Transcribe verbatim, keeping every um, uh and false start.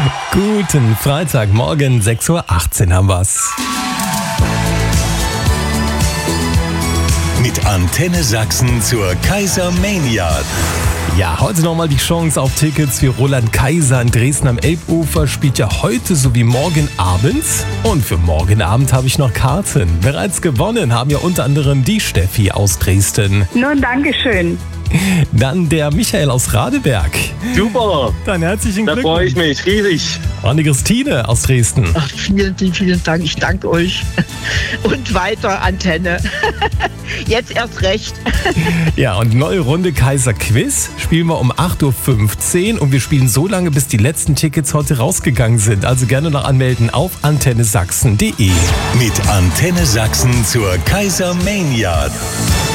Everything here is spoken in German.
Guten Freitagmorgen, sechs Uhr achtzehn haben wir's. Mit Antenne Sachsen zur Kaisermania. Ja, heute nochmal die Chance auf Tickets für Roland Kaiser in Dresden am Elbufer. Spielt ja heute sowie morgen Abend. Und für morgen Abend habe ich noch Karten. Bereits gewonnen haben ja unter anderem die Steffi aus Dresden. Nun, Dankeschön. Dann der Michael aus Radeberg. Super, Dann herzlichen da Glückwunsch. freue ich mich riesig. Und die Christine aus Dresden. Ach, vielen, vielen, vielen Dank. Ich danke euch. Und weiter, Antenne. Jetzt erst recht. Ja, und neue Runde Kaiser Quiz spielen wir um acht Uhr fünfzehn und wir spielen so lange, bis die letzten Tickets heute rausgegangen sind. Also gerne noch anmelden auf antenne sachsen punkt de. Mit Antenne Sachsen zur Kaisermania.